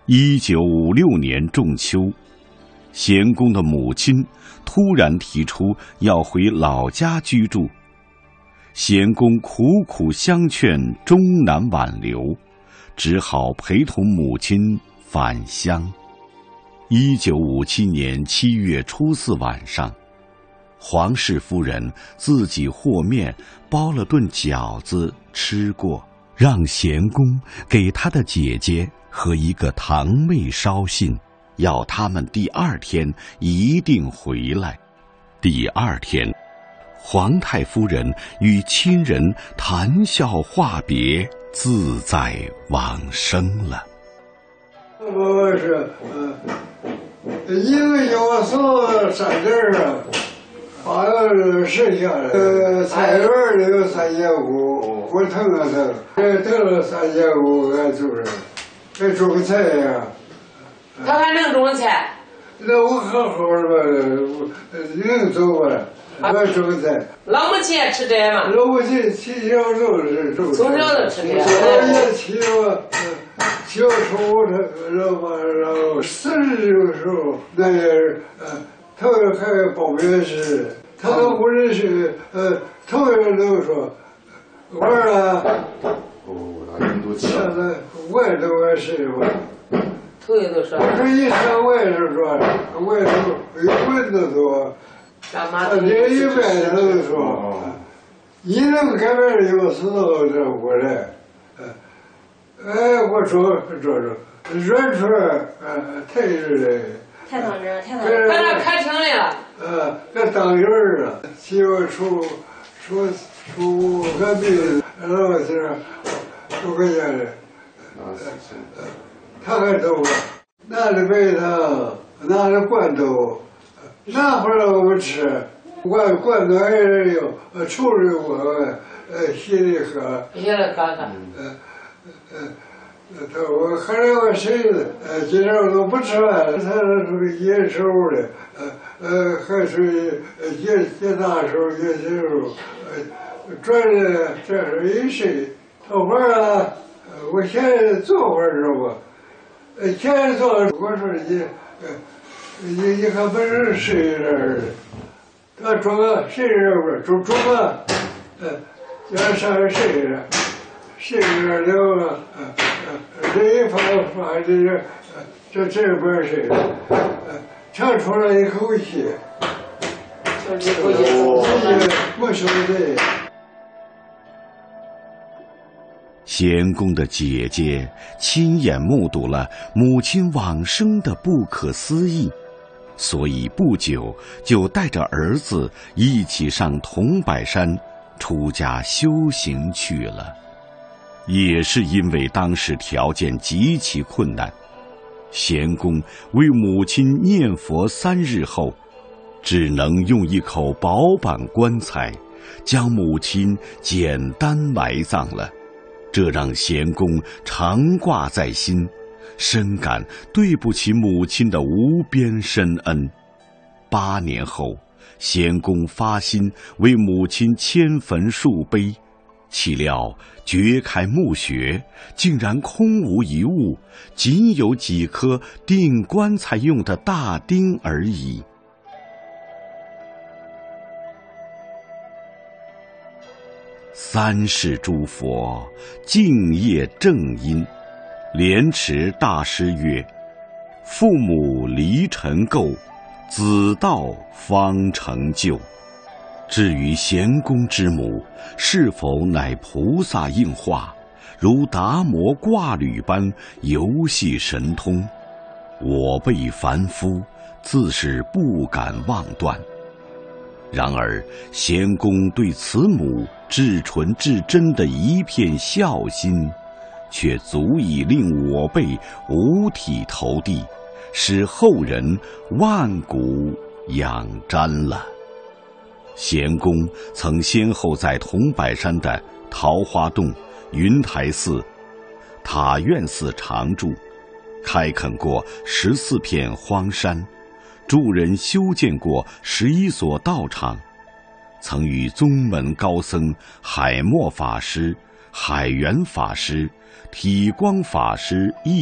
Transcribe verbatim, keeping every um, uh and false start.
一九五六年仲秋，贤公的母亲突然提出要回老家居住，贤公苦苦相劝，终难挽留，只好陪同母亲返乡。一九五七年七月初四晚上，黄氏夫人自己和面包了顿饺子吃过，让贤公给他的姐姐和一个堂妹捎信，要他们第二天一定回来。第二天，皇太夫人与亲人谈笑话别，自在往生了。 我是呃，一个小时三点啊，好像是剩下的。呃，菜园里有三千五，我腾了腾，这腾了三千五，俺就是，还种菜呀。 他还能种菜？ 那我好好的吧，能走吧？我种菜。 老母亲也吃这嘛？ 老母亲从小就是种。 从小就吃这。 我也起我，小时候他然后然后四十的时候，那也是呃，头还报名时，他都不认识，呃，头人都说，我儿哦，那人都现在外头也是吧。 头一都说。 我说一上外头说，外头有蚊子多。 干嘛？ 这一般都说，你能改变有时候这过来，哎，我说说说，软出来，呃，太热了， 太烫人，太烫人。 把那开成了。 呃，这当人儿了，媳妇出出出个病，然后是出个家的，他还走了，拿着白糖，拿着罐头。拿回来我们吃，罐罐头还是有，呃，抽着我，呃，稀里喝。 稀里喝喝。 呃呃，他我喝了我谁的？呃，今天我都不吃饭了，他是属于野手的，呃呃，还属于野野大手、野小手，呃，转的这是一谁？头发啊，我现在做会儿知道吧？呃，现在做，我说你，呃。你你还不是谁人？他装个谁人不是？装装个，呃，要上谁人？谁人了？呃呃，这一发发这个，这这不是谁？呃，唱出来一口气， 就是一口气， 没兄弟。 贤公的姐姐亲眼目睹了母亲往生的不可思议，所以不久就带着儿子一起上桐柏山出家修行去了。也是因为当时条件极其困难，贤公为母亲念佛三日后，只能用一口薄板棺材将母亲简单埋葬了。这让贤公常挂在心，深感对不起母亲的无边深恩。八年后，贤公发心为母亲迁坟树碑，岂料掘开墓穴，竟然空无一物，仅有几颗钉棺材用的大钉而已。三世诸佛敬业正因，莲池大师曰：父母离尘垢，子道方成就。至于贤公之母是否乃菩萨应化，如达摩挂履般游戏神通，我辈凡夫自是不敢妄断。然而贤公对慈母至纯至真的一片孝心，却足以令我辈五体投地，使后人万古仰瞻了。贤公曾先后在桐柏山的桃花洞、云台寺、塔院寺常住，开垦过十四片荒山，助人修建过十一所道场，曾与宗门高僧海默法师、海源法师、体光法师一